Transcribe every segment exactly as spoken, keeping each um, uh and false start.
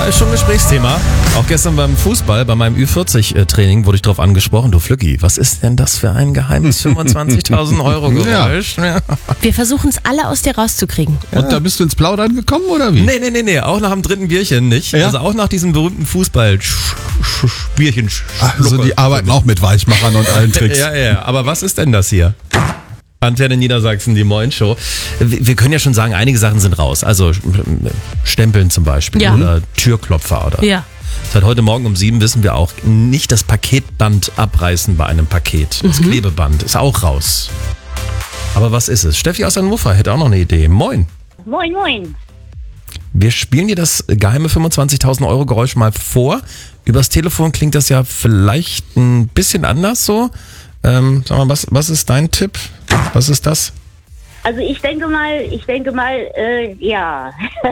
ist schon Gesprächsthema. Auch gestern beim Fußball, bei meinem Ü vierzig Training wurde ich drauf angesprochen. Du Flücki, was ist denn das für ein geheimes fünfundzwanzigtausend Euro Geräusch? Ja. Wir versuchen es alle aus dir rauszukriegen. Und ja. Da bist du ins Plaudern gekommen, oder wie? Nee, nee, nee, nee, auch nach dem dritten Bierchen nicht. Ja? Also auch nach diesem berühmten Fußball-Bierchen. Also die arbeiten auch mit Weichmachern und allen Tricks. Ja, ja, aber was ist denn das hier? Antenne Niedersachsen, die Moin Show. Wir können ja schon sagen, einige Sachen sind raus. Also Stempeln zum Beispiel ja. oder Türklopfer oder. Ja. Seit heute Morgen um sieben wissen wir auch, nicht das Paketband abreißen bei einem Paket. Das mhm. Klebeband ist auch raus. Aber was ist es? Steffi aus Hannover hätte auch noch eine Idee. Moin. Moin, moin. Wir spielen dir das geheime fünfundzwanzigtausend Euro Geräusch mal vor. Übers Telefon klingt das ja vielleicht ein bisschen anders so. Ähm, sag mal, was, was ist dein Tipp? Was ist das? Also ich denke mal, ich denke mal, äh, ja.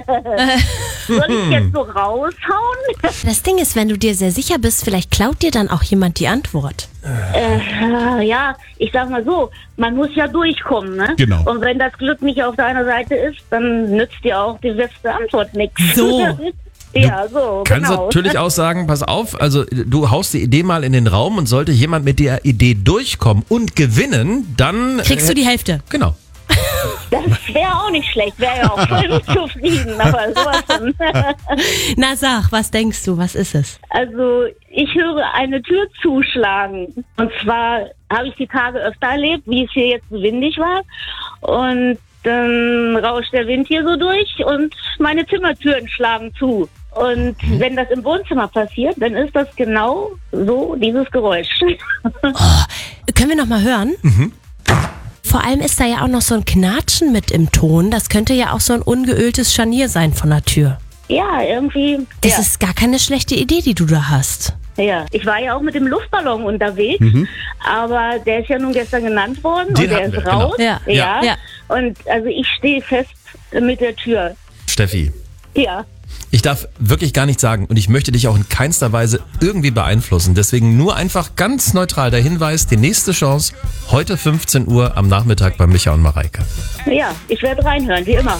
Soll ich jetzt so raushauen? Das Ding ist, wenn du dir sehr sicher bist, vielleicht klaut dir dann auch jemand die Antwort. Äh, ja, ich sag mal so, man muss ja durchkommen, ne? Genau. Und wenn das Glück nicht auf deiner Seite ist, dann nützt dir auch die beste Antwort nichts. So. Ja, so, Kannst genau. natürlich auch sagen, pass auf, also du haust die Idee mal in den Raum und sollte jemand mit der Idee durchkommen und gewinnen, dann... Kriegst äh, du die Hälfte. Genau. Das wäre auch nicht schlecht, wäre ja auch voll zufrieden, aber sowas von. Na sag, was denkst du, was ist es? Also ich höre eine Tür zuschlagen. Und zwar habe ich die Tage öfter erlebt, wie es hier jetzt so windig war. Und dann rauscht der Wind hier so durch und meine Zimmertüren schlagen zu. Und wenn das im Wohnzimmer passiert, dann ist das genau so dieses Geräusch. Oh, können wir noch mal hören? Mhm. Vor allem ist da ja auch noch so ein Knatschen mit im Ton. Das könnte ja auch so ein ungeöltes Scharnier sein von der Tür. Ja, irgendwie. Das ja. ist gar keine schlechte Idee, die du da hast. Ja, ich war ja auch mit dem Luftballon unterwegs, Mhm. aber der ist ja nun gestern genannt worden Den und der hatten ist wir, raus. genau. Ja. Ja. Ja. Und also ich stehe fest mit der Tür. Steffi, Ja. ich darf wirklich gar nichts sagen und ich möchte dich auch in keinster Weise irgendwie beeinflussen. Deswegen nur einfach ganz neutral der Hinweis, die nächste Chance, heute fünfzehn Uhr am Nachmittag bei Micha und Mareike. Ja, ich werde reinhören, wie immer.